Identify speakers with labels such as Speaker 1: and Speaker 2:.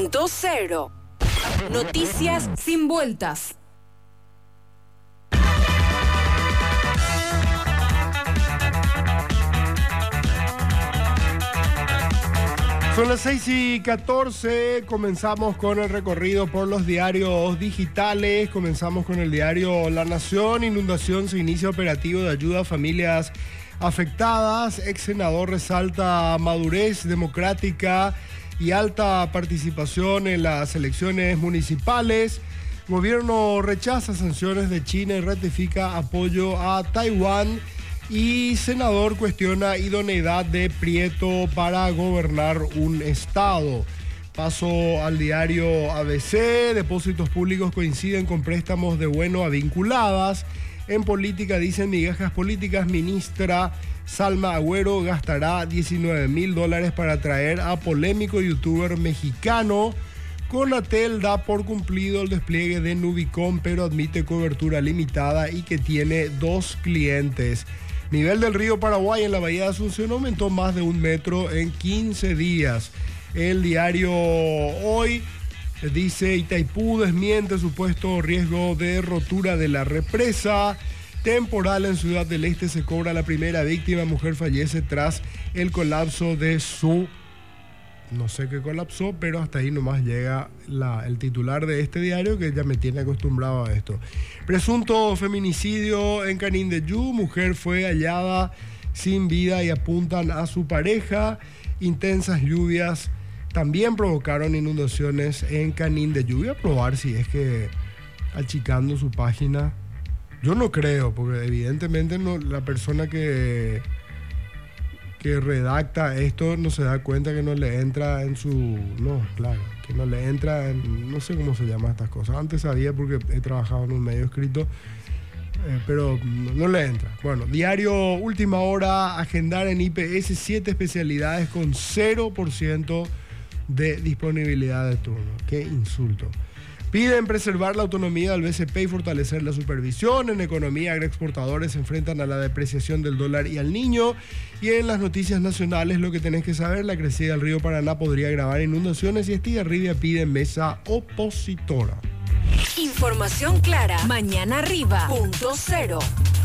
Speaker 1: Punto cero. Noticias sin vueltas.
Speaker 2: Son las 6:14, comenzamos con el recorrido por los diarios digitales. Comenzamos con el diario La Nación. Inundación, se inicia operativo de ayuda a familias afectadas. Ex senador resalta madurez democrática y alta participación en las elecciones municipales. Gobierno rechaza sanciones de China y ratifica apoyo a Taiwán. Y senador cuestiona idoneidad de Prieto para gobernar un estado. Paso al diario ABC. Depósitos públicos coinciden con préstamos de bono a vinculadas. En política dicen migajas políticas. Ministra Salma Agüero gastará $19,000 para traer a polémico youtuber mexicano. Conatel da por cumplido el despliegue de Nubicom, pero admite cobertura limitada y que tiene 2 clientes. Nivel del río Paraguay en la bahía de Asunción aumentó más de 1 metro en 15 días. El diario Hoy dice: Itaipú desmiente supuesto riesgo de rotura de la represa. Temporal en Ciudad del Este, se cobra la primera víctima. Mujer fallece tras el colapso de su... No sé qué colapsó, pero hasta ahí nomás llega el titular de este diario, que ya me tiene acostumbrado a esto. Presunto feminicidio en Canindeyú. Mujer fue hallada sin vida y apuntan a su pareja. Intensas lluvias también provocaron inundaciones en Canindeyú. Voy a probar si es que achicando su página. Yo no creo, porque evidentemente no, la persona que redacta esto no se da cuenta que no le entra en su... No, claro, que no le entra en... No sé cómo se llaman estas cosas. Antes sabía porque he trabajado en un medio escrito, pero no le entra. Bueno, diario Última Hora. Agendar en IPS 7 especialidades con 0% de disponibilidad de turno. Qué insulto. Piden preservar la autonomía del BCP y fortalecer la supervisión. En economía, agroexportadores se enfrentan a la depreciación del dólar y al niño. Y en las noticias nacionales, lo que tenés que saber: la crecida del río Paraná podría agravar inundaciones y Estigarribia pide mesa opositora.
Speaker 1: Información clara. Mañana arriba. Punto cero.